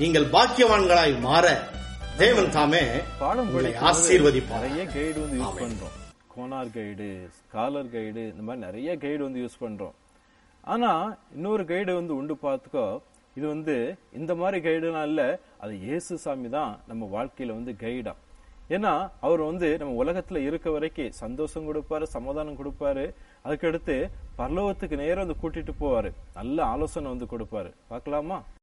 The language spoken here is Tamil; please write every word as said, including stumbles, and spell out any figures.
நீங்கள் பாக்கியவான்களாய் மாற தேவன் தாமே பாடம் ஆசீர்வதிப்பார். நிறைய கைடு வந்து யூஸ் பண்றோம், கோனார் கைடு, ஸ்காலர் கைடு, இந்த மாதிரி நிறைய கைடு வந்து யூஸ் பண்றோம். ஆனா இன்னொரு கைடு வந்து உண்டு பார்த்துக்கோ, இது வந்து இந்த மாதிரி கைடுலாம் இல்ல, அது இயேசு சாமி தான் நம்ம வாழ்க்கையில வந்து கைடா. ஏன்னா அவர் வந்து நம்ம உலகத்துல இருக்க வரைக்கும் சந்தோஷம் கொடுப்பாரு, சமாதானம் கொடுப்பாரு, அதுக்கடுத்து பரலோகத்துக்கு நேரம் வந்து கூட்டிட்டு போவாரு, நல்ல ஆலோசனை வந்து கொடுப்பாரு. பார்க்கலாமா?